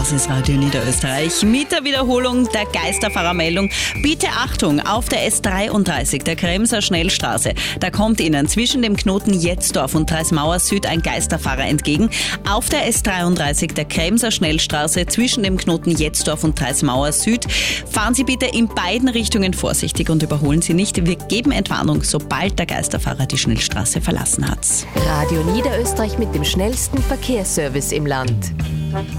Das ist Radio Niederösterreich mit der Wiederholung der Geisterfahrermeldung. Bitte Achtung, auf der S33, der Kremser Schnellstraße. Da kommt Ihnen zwischen dem Knoten Jetzdorf und Dreismauer Süd ein Geisterfahrer entgegen. Auf der S33, der Kremser Schnellstraße, zwischen dem Knoten Jetzdorf und Dreismauer Süd. Fahren Sie bitte in beiden Richtungen vorsichtig und überholen Sie nicht. Wir geben Entwarnung, sobald der Geisterfahrer die Schnellstraße verlassen hat. Radio Niederösterreich mit dem schnellsten Verkehrsservice im Land.